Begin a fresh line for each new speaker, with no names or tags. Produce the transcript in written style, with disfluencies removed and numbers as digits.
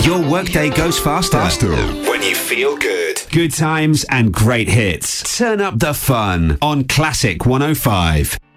Your workday goes faster when you feel good. Good times and great hits. Turn up the fun on Classic 105.